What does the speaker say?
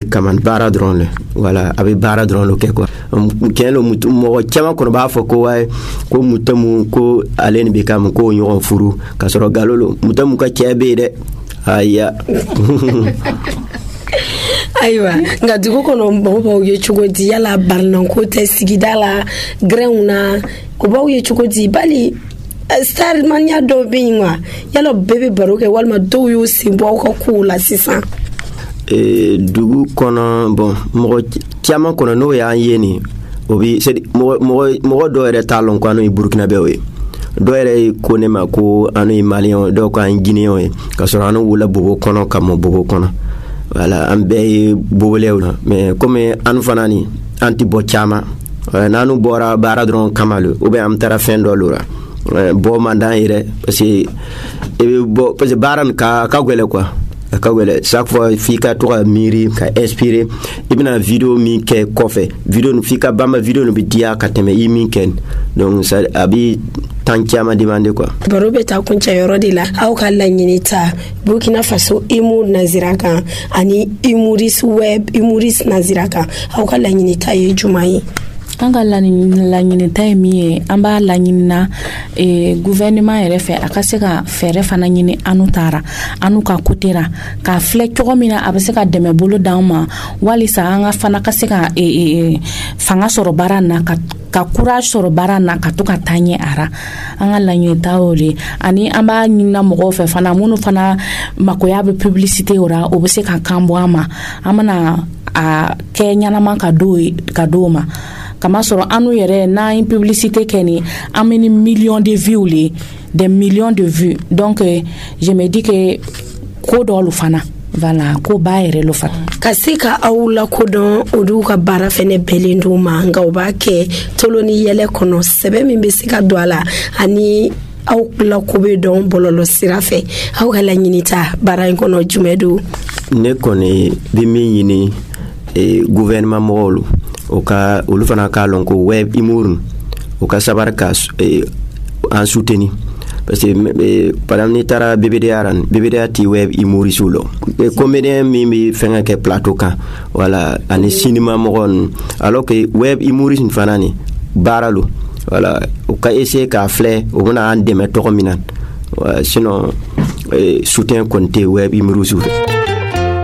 kaman baara dɔrɔn le voilà a bɛ baara dɔrɔn le kɛ quoi kɛn lo mɔgɔ caman kɔnɔ b'a fɔ ko ko mutamu ko ale ni bɛ ka mun ko ɲɔgɔn furu ka sɔrɔ galon lo mutamu ka cɛ bɛ yen dɛ aya ayiwa nka dugu kɔnɔ mɔgɔw ye cogo di yala baranako tɛ sigida la grɛnw na o b'aw ye cogo di bali starmania dɔw bɛ yen wa yala bɛɛ bɛ baro kɛ walima dɔw y'u sen bɔ aw ka kow la sisan dugu kɔnɔ bon mɔgɔ caman kɔnɔ n'o y'an ye nin o bi mɔgɔ dɔw yɛrɛ t'a lɔn ko an ye burkinabɛw ye dɔw yɛrɛ ye ko ne ma ko an ye maliyɛnw dɔw ko an ye gineyɛnw ye ka sɔrɔ an wula bogo kɔnɔ ka mɔ bogo kɔnɔ voilà an bɛɛ ye bobolew na mais comme an fana ni an ti bɔ caman n'an bɔra baara dɔrɔn kama le ou bien an taara fɛn dɔ lora bɔ man d'an yɛrɛ parce que baara nin ka gwɛlɛ quoi ka gwɛlɛ chaque fois f'i ka to ka miiri ka inspirer i bɛna video min kɛ kɔfɛ video nin f'i ka bama video nin bɛ diya ka tɛmɛ i min kɛ donc ça a bɛ temps caman demander quoi. Baro bɛ taa kuncɛ yɔrɔ de la aw ka laɲini ta Burkina Faso humour nazira kan ani humoriste web humoriste nazira kan aw ka laɲini ta ye jumɛn ye? An ka laɲini ta ye min ye an b'a laɲini na gouvernement yɛrɛ fɛ a ka se ka fɛɛrɛ fana ɲini anu taara anu ka kotera ka filɛ cogo min na a bɛ se ka dɛmɛ bolo d'an ma walisa an ka fana ka se ka fanga sɔrɔ baara na ka courage sɔrɔ baara na ka to ka taa ɲɛ ara an ka laɲini ta o de ani an b'a ɲinina mɔgɔw fɛ fana minnu fana makoya bɛ publicité ora o bɛ se ka kan bɔ an ma an bɛna a kɛ ɲɛnama ka d'o ma kama sɔrɔ anu yɛrɛ n'an ye publicité kɛ ni an bɛ ni millions de vues le des millions de vues donc je me dis que ko dɔlu fana voilà ko ba yɛrɛ lo fana ka se ka aw la kodɔn olu ka baara fɛnɛ bɛlen d'u ma nka u b'a kɛ tolo ni yɛlɛ kɔnɔ sɛbɛ min bɛ se ka don a la ani aw la ko bɛ dɔn bɔlɔlɔ sira fɛ aw ka laɲini ta baara in kɔnɔ jumɛn don? Ne kɔni bɛ min ɲini gouvernement mɔgɔw olu fana k'a lɔn ko web humour o ka sabari ka an soutenir parce que par exemple ni taara BBDA ti web humoriste lɔ comédien min bɛ fɛn kɛ plateau kan voilà ani cinéma mɔgɔ alors que web humoriste fana ni baara lo voilà o ka essayer k'a filɛ o bɛna an dɛmɛ tɔgɔ min na sinon soutien kɔni tɛ web humoriste fɛ.